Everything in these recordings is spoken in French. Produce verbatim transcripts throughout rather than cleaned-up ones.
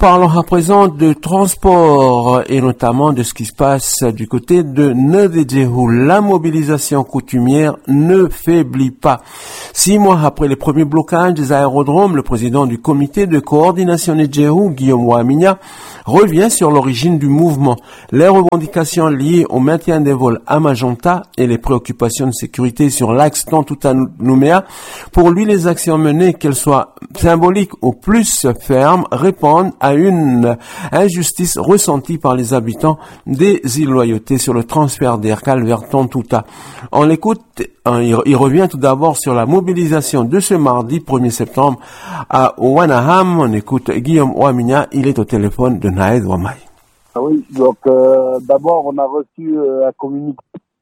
Parlons à présent de transport et notamment de ce qui se passe du côté de Ndedjehu. La mobilisation coutumière ne faiblit pas. Six mois après les premiers blocages des aérodromes, le président du comité de coordination Ndedjehu, Guillaume Ouaminia, revient sur l'origine du mouvement, les revendications liées au maintien des vols à Majanta et les préoccupations de sécurité sur l'axe Tontouta-Nouméa. Pour lui, les actions menées, qu'elles soient symboliques ou plus fermes, répondent à une injustice ressentie par les habitants des îles Loyauté sur le transfert d'Aircal vers Tontouta. On l'écoute, il revient tout d'abord sur la mobilisation de ce mardi premier septembre à Wanaham. On écoute Guillaume Ouaminia, il est au téléphone de Naed Wamai. Oui, donc euh, d'abord on a reçu euh, un communiqué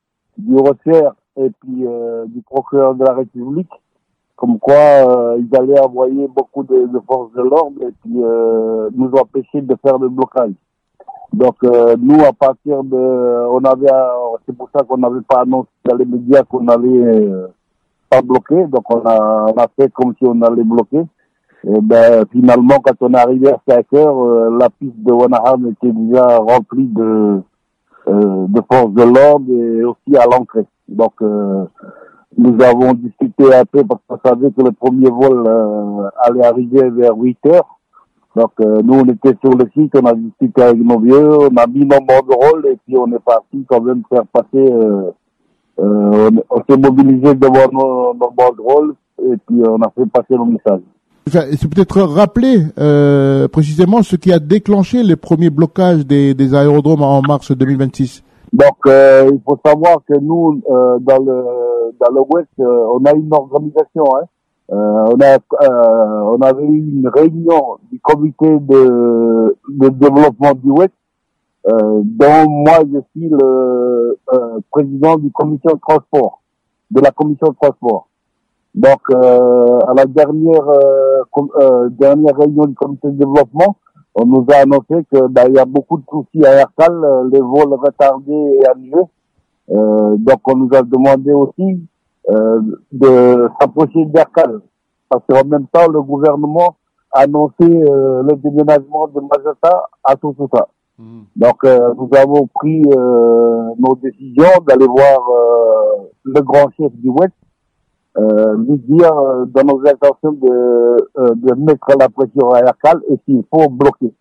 du R O C R et puis euh, du procureur de la République, comme quoi euh, ils allaient envoyer beaucoup de, de forces de l'ordre et puis euh, nous empêcher de faire le blocage. Donc euh, nous, à partir de, on avait, c'est pour ça qu'on n'avait pas annoncé dans les médias qu'on allait euh, pas bloquer. Donc on a, on a fait comme si on allait bloquer. Et ben finalement, quand on est arrivé à cinq heures, euh, la piste de Wanaham était déjà remplie de euh, de forces de l'ordre et aussi à l'entrée. Donc euh, nous avons discuté un peu parce qu'on savait que le premier vol euh, allait arriver vers huit heures. Donc euh, nous on était sur le site, on a discuté avec nos vieux, on a mis nos banderoles et puis on est parti quand même faire passer. Euh, euh, on, on s'est mobilisé devant nos, nos banderoles et puis on a fait passer nos messages. C'est peut-être rappeler euh, précisément ce qui a déclenché les premiers blocages des, des aérodromes en mars deux mille vingt-six. Donc euh, il faut savoir que nous euh, dans le dans le Ouest euh, on a une organisation. Hein. Euh, on a euh, on avait eu une réunion du comité de de développement du Ouest, euh, dont moi je suis le euh, président du commission de transport, de la commission de transport. Donc, euh, à la dernière euh, com- euh, dernière réunion du comité de développement, on nous a annoncé que bah, il y a beaucoup de soucis à Aircal, euh, les vols retardés et annulés. Euh, donc, on nous a demandé aussi euh, de s'approcher d'Aircal, parce qu'en même temps, le gouvernement a annoncé euh, le déménagement de Majata à Tontouta. Mmh. Donc, euh, nous avons pris euh, nos décisions d'aller voir euh, le grand chef du Ouest. Euh, lui dire euh, dans nos intentions de, euh, de mettre la pression à Aircal et qu'il faut bloquer.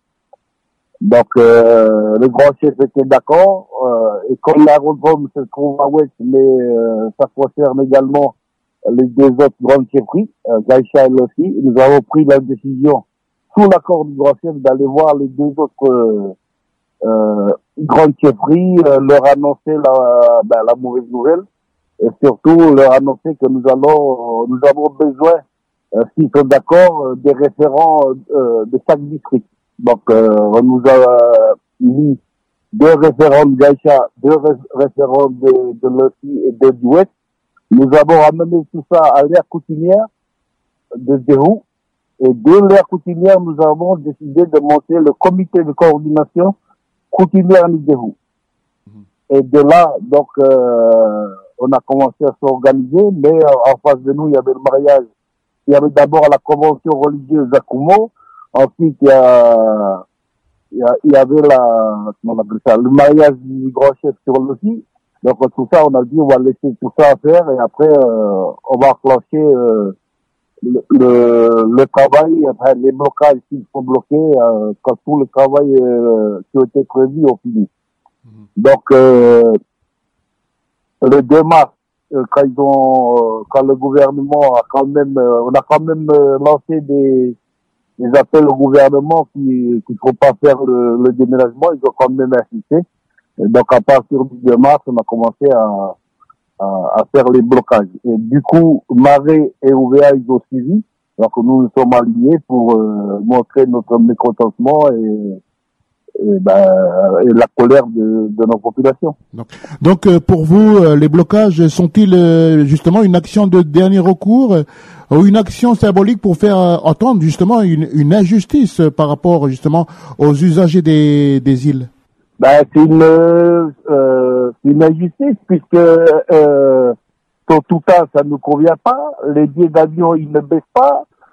Donc euh, le grand chef était d'accord euh, et comme l'aérodrome se trouve à Ouest, mais euh, ça concerne également les deux autres grandes chefferies, euh, Gaïcha et Lossi, nous avons pris la décision sous l'accord du grand chef d'aller voir les deux autres euh, euh, grandes chefferies, euh, leur annoncer la, ben, la mauvaise nouvelle. Et surtout leur annoncer que nous allons, nous avons besoin, euh, s'ils sont d'accord, euh, des référents euh, de chaque district. Donc, euh, on nous a mis deux référents de Gaïcha, deux ré- référents de, de Lossi et de Douet. Nous avons ramené tout ça à l'aire coutumière de Djehou. Et de l'aire coutumière, nous avons décidé de monter le comité de coordination coutumière de Djehou. Et de là, donc, euh, on a commencé à s'organiser, mais euh, en face de nous, il y avait le mariage. Il y avait d'abord la convention religieuse à Koumo. Ensuite, il y a, il y, a, il y avait la, comment on appelle ça, le mariage du grand chef sur le site. Donc, tout ça, on a dit, on va laisser tout ça à faire et après, euh, on va enclencher, euh, le, le, le travail, enfin, les blocages qui sont bloqués, euh, quand tout le travail, euh, qui a été prévu, on finit. Mmh. Donc, euh, le deux mars, euh, quand ils ont, euh, quand le gouvernement a quand même, euh, on a quand même euh, lancé des, des appels au gouvernement qui, qu'il faut pas faire le, le déménagement, ils ont quand même insisté. Et donc à partir du deux mars, on a commencé à, à, à faire les blocages. Et du coup, Marais et O V A, ils ont suivi. Donc nous nous sommes alignés pour euh, montrer notre mécontentement et Et, ben, et la colère de, de nos populations. Donc, donc euh, pour vous, euh, les blocages sont-ils euh, justement une action de dernier recours euh, ou une action symbolique pour faire euh, entendre justement une, une injustice euh, par rapport justement aux usagers des, des îles? Ben, c'est une, euh, c'est une injustice puisque euh, Tontouta, ça ne nous convient pas. Les billets d'avion, ils ne baissent pas.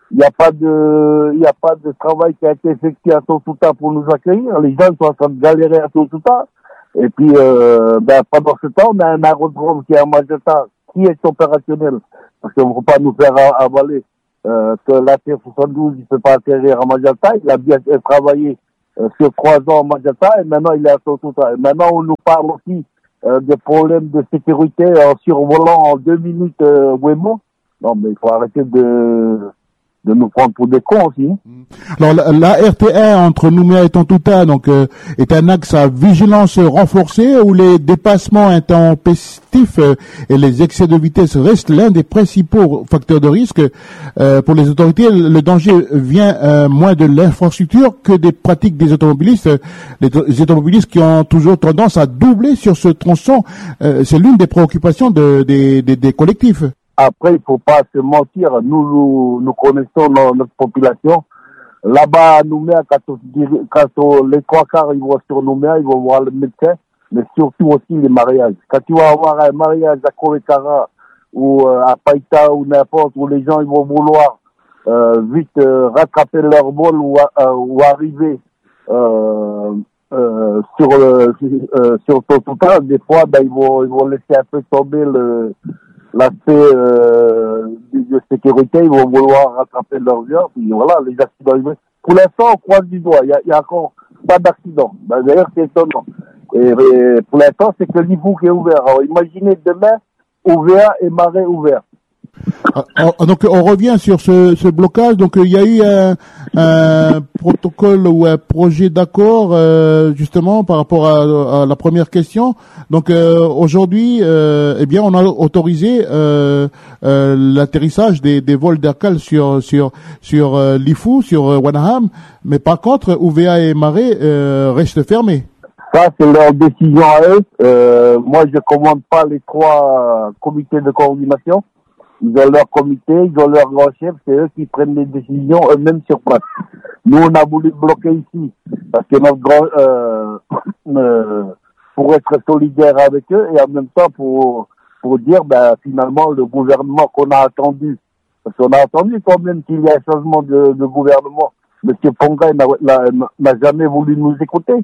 Il n'y a pas de, il n'y a pas de travail qui a été effectué à Tontouta pour nous accueillir. Les gens sont en train de galérer à Tontouta. Et puis, euh, ben, pendant ce temps, on a un aérodrome qui est à Majata, qui est opérationnel. Parce qu'on ne faut pas nous faire avaler, euh, que l'A T soixante-douze, il ne peut pas atterrir à Majata. Il a bien travaillé, euh, sur trois ans à Majata, et maintenant il est à Tontouta. Et maintenant, on nous parle aussi, euh, des problèmes de sécurité en survolant en deux minutes, euh, Wemo. Non, mais il faut arrêter de, de nous prendre pour des cons aussi. Alors la, la R T un entre Nouméa et Tontouta donc euh, est un axe à vigilance renforcée où les dépassements intempestifs euh, et les excès de vitesse restent l'un des principaux facteurs de risque euh, pour les autorités. Le danger vient euh, moins de l'infrastructure que des pratiques des automobilistes. Les, les automobilistes qui ont toujours tendance à doubler sur ce tronçon, euh, c'est l'une des préoccupations de, des, des, des collectifs. Après, il faut pas se mentir. Nous, nous, nous connaissons nos, notre population. Là-bas, à Nouméa, quand, on, quand on, les trois quarts, ils vont sur Nouméa, ils vont voir le médecin, mais surtout aussi les mariages. Quand tu vas avoir un mariage à Korekara ou euh, à Païta ou n'importe où les gens ils vont vouloir euh, vite euh, rattraper leur vol ou, euh, ou arriver euh, euh, sur le euh, sur Tontouta, des fois, ben ils vont ils vont laisser un peu tomber le l'aspect euh, de sécurité, ils vont vouloir rattraper leur vie, puis voilà, les accidents. Pour l'instant, on croise du doigt, il y a, y a encore pas d'accident. Ben, d'ailleurs, c'est étonnant. Et, et pour l'instant, c'est que l'I F O qui est ouvert. Alors, imaginez demain, ouvert et marais ouvert. Ah, donc on revient sur ce, ce blocage. Donc il y a eu un, un protocole ou un projet d'accord euh, justement par rapport à, à la première question. Donc euh, aujourd'hui, euh, eh bien, on a autorisé euh, euh, l'atterrissage des, des vols d'Aircal sur sur sur euh, l'I F O, sur euh, Wanaham, mais par contre, O V A et Marais euh, restent fermés. Ça, c'est leur décision à eux. Euh, moi, je commande pas les trois comités de coordination. Ils ont leur comité, ils ont leur grand chef, c'est eux qui prennent les décisions eux-mêmes sur place. Nous, on a voulu bloquer ici, parce que notre grand, euh, euh, pour être solidaire avec eux, et en même temps pour, pour dire, ben, finalement, le gouvernement qu'on a attendu, parce qu'on a attendu quand même qu'il y ait un changement de, de gouvernement. Monsieur Ponga n'a jamais voulu nous écouter.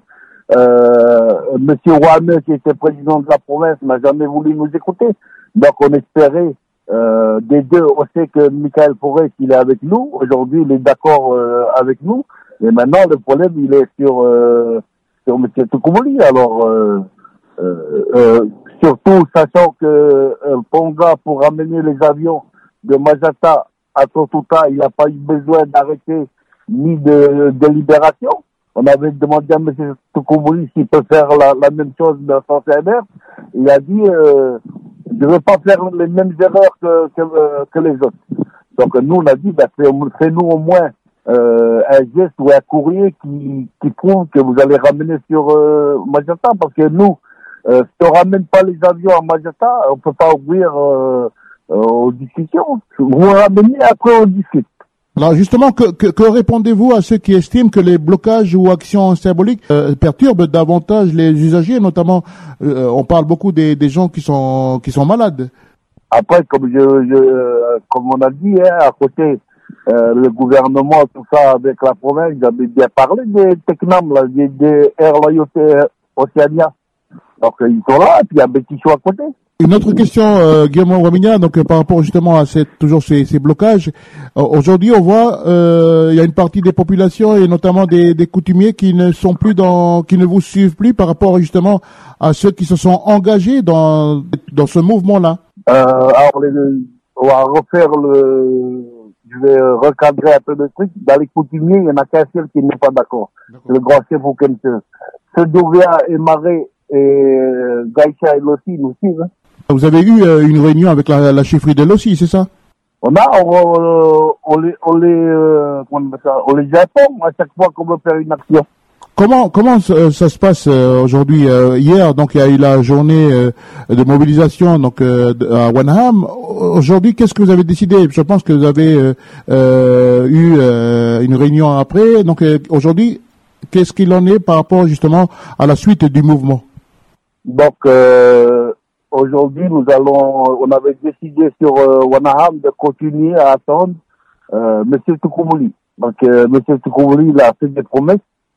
Euh, Monsieur Ouane, qui était président de la province, n'a jamais voulu nous écouter. Donc, on espérait, Euh, des deux, on sait que Michael Forest, il est avec nous. Aujourd'hui, il est d'accord euh, avec nous. Et maintenant, le problème, il est sur euh, sur M. Toukoumoli. Alors, euh, euh, euh, surtout sachant que euh, Ponga, pour ramener les avions de Majata à Tontouta, il n'a pas eu besoin d'arrêter ni de, de libération. On avait demandé à M. Toukoumoli s'il peut faire la, la même chose dans son C N R. Il a dit... Euh, je ne veux pas faire les mêmes erreurs que, que, que les autres. Donc nous, on a dit, bah, fais-nous au moins euh, un geste ou un courrier qui, qui prouve que vous allez ramener sur euh, Majata, parce que nous, euh, si on ramène pas les avions à Majata, on peut pas ouvrir euh, euh, aux discussions. Vous ramenez, après on discute. Alors justement, que, que, que répondez-vous à ceux qui estiment que les blocages ou actions symboliques euh, perturbent davantage les usagers, notamment, euh, on parle beaucoup des, des gens qui sont qui sont malades. Après, comme je, je comme on a dit, hein, à côté, euh, le gouvernement, tout ça, avec la province, ils avaient bien parlé des Tecnam, là, des, des Air Loyauté Oceania. Donc ils sont là, et puis il y a Bétichou à côté. Une autre question, euh, Guillaume Ouamina, donc euh, par rapport justement à cette, toujours ces, ces blocages. Euh, aujourd'hui, on voit, euh, il y a une partie des populations et notamment des, des coutumiers qui ne sont plus dans, qui ne vous suivent plus par rapport justement à ceux qui se sont engagés dans dans ce mouvement-là. Euh, alors, les, on va refaire le, je vais recadrer un peu le truc. Dans les coutumiers, il y en a qu'un seul qui n'est pas d'accord. C'est le grand chef Oukense. Ceux d'O V A et Marais et Gaïcha et Lossi nous suivent. Hein. Vous avez eu euh, une réunion avec la, la chefferie de Lossi, c'est ça? On a, on, on les, on les, euh, on, on les informe à chaque fois qu'on veut faire une action. Comment comment ça, ça se passe euh, aujourd'hui euh, Hier, donc il y a eu la journée euh, de mobilisation donc euh, à Wanaham. Aujourd'hui, qu'est-ce que vous avez décidé? Je pense que vous avez euh, euh, eu euh, une réunion après. Donc euh, aujourd'hui, qu'est-ce qu'il en est par rapport justement à la suite du mouvement? Donc euh, aujourd'hui, nous allons, on avait décidé sur euh, Wanaham de continuer à attendre euh, Monsieur Toukoumoli. Donc, euh, Monsieur Toukoumoli, il a fait des promesses.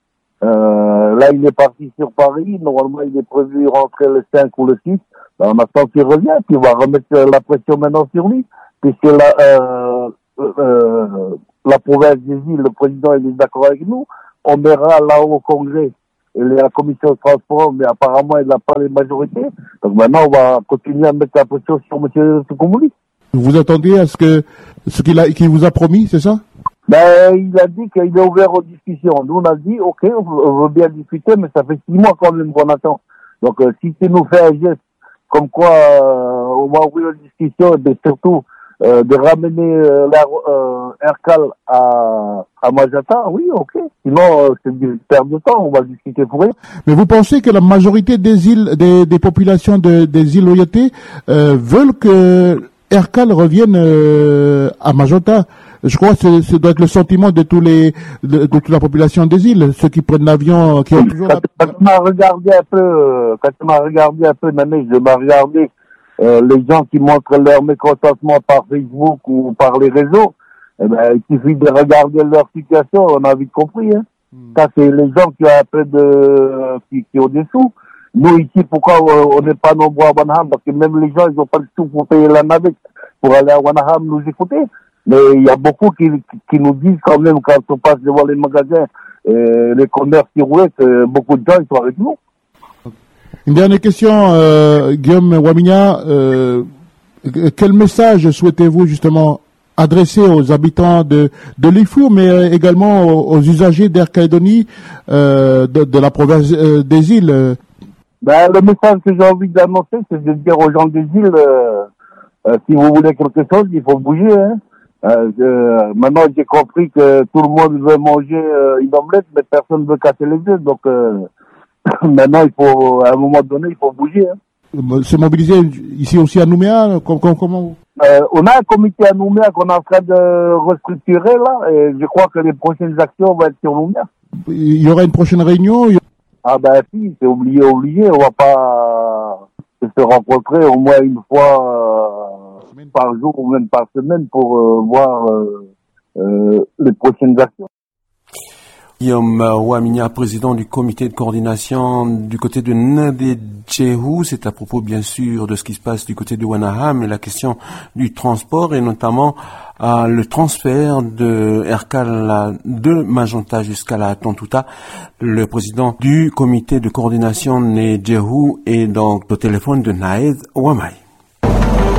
Euh, là, il est parti sur Paris. Normalement, il est prévu rentrer le cinq ou le six. Ben, on attend qu'il revienne, puis on va remettre la pression maintenant sur lui. Puisque la, euh, euh, la province des îles, le président, il est d'accord avec nous. On verra là-haut au Congrès. Il est à la commission de transport, mais apparemment, il n'a pas les majorités. Donc maintenant, on va continuer à mettre la pression sur M. Toukoumoli. Vous attendez à ce que ce qu'il a, qu'il vous a promis, c'est ça? Ben, il a dit qu'il est ouvert aux discussions. Nous, on a dit, ok, on veut bien discuter, mais ça fait six mois quand même qu'on attend. Donc, euh, si tu nous fais un geste, comme quoi, euh, on va ouvrir la discussion, et surtout, euh, de ramener euh, la, euh, Ercal à, à Majata, oui, ok. Sinon, euh, c'est une perte de temps, on va discuter pour rien. Mais vous pensez que la majorité des îles, des, des populations de, des îles Loyauté, euh, veulent que Ercal revienne euh, à Majota? Je crois que ce doit être le sentiment de tous les de, de toute la population des îles, ceux qui prennent l'avion, qui ont toujours. Quand, la... quand tu m'as regardé un peu, quand tu m'as regardé un peu, Nané, je m'as regardé euh, les gens qui montrent leur mécontentement par Facebook ou par les réseaux. Eh ben, il suffit de regarder leur situation, on a vite compris. Hein. Mm. Ça, c'est les gens qui ont un peu de qui, qui ont des sous. Nous ici, pourquoi on n'est pas nombreux à Wanaham? Parce que même les gens, ils n'ont pas de sous pour payer la navette pour aller à Wanaham nous écouter. Mais il y a beaucoup qui, qui nous disent quand même, quand on passe devant les magasins, euh, les commerces qui roulent, euh, beaucoup de gens ils sont avec nous. Une dernière question, euh, Guillaume Wamina. Euh, quel message souhaitez-vous justement adresser aux habitants de, de l'Ifou, mais également aux, aux usagers d'Air Calédonie, euh, de, de la province euh, des îles? Ben, le message que j'ai envie d'annoncer, c'est de dire aux gens des îles, euh, euh, si vous voulez quelque chose, il faut bouger, hein. Euh, euh, maintenant, j'ai compris que tout le monde veut manger euh, une omelette, mais personne ne veut casser les œufs. Donc, euh, maintenant, il faut, à un moment donné, il faut bouger. Hein. Se mobiliser ici aussi à Nouméa, comment, comment euh, On a un comité à Nouméa qu'on est en train de restructurer, là, et je crois que les prochaines actions vont être sur Nouméa. Il y aura une prochaine réunion? Ah ben si, c'est obligé, obligé. On va pas se rencontrer au moins une fois euh, par jour ou même par semaine pour euh, voir euh, euh, les prochaines actions. Guillaume Wamina, président du comité de coordination du côté de Ndedjehu, c'est à propos bien sûr de ce qui se passe du côté de Wanaham et la question du transport et notamment euh, le transfert de Ercal de Majota jusqu'à la Tontouta. Le président du comité de coordination Ndedjehu est donc au téléphone de Naed Wamai.